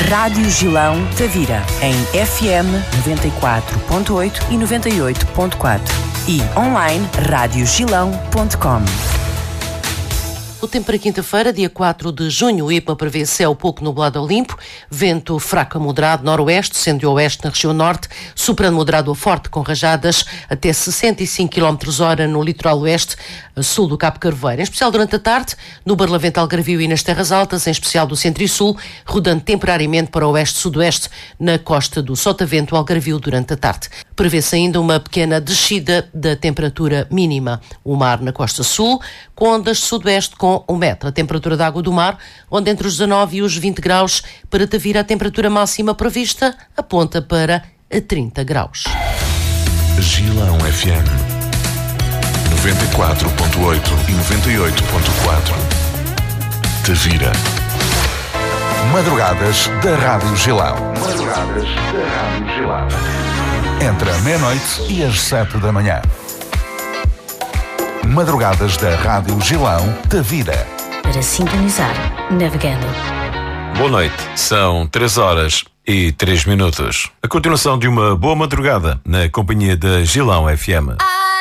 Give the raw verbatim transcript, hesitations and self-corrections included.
Rádio Gilão Tavira, em F M noventa e quatro ponto oito e noventa e oito ponto quatro e online rádio gilão ponto com. O tempo para quinta-feira, dia quatro de junho, o IPMA prevê céu pouco nublado ao limpo, vento fraco a moderado noroeste, sendo oeste na região norte, soprano moderado a forte com rajadas até sessenta e cinco quilómetros por hora no litoral oeste, sul do Cabo Carvoeiro. Em especial durante a tarde, no Barlavento Algarvio e nas terras altas, em especial do centro e sul, rodando temporariamente para o oeste-sudoeste na costa do Sotavento Algarvio durante a tarde. Prevê-se ainda uma pequena descida da temperatura mínima. O mar na costa sul, com ondas sudoeste com um metro. A temperatura da água do mar, onde entre os dezanove e os vinte graus, para Tavira a temperatura máxima prevista aponta para trinta graus. Gilão F M noventa e quatro ponto oito e noventa e oito ponto quatro. Tavira. Madrugadas da Rádio Gilão. Madrugadas da Rádio Gilão. Entre a meia-noite e as sete da manhã. Madrugadas da Rádio Gilão Tavira. Para sintonizar, navegando. Boa noite, são três horas e três minutos. A continuação de uma boa madrugada na companhia da Gilão F M.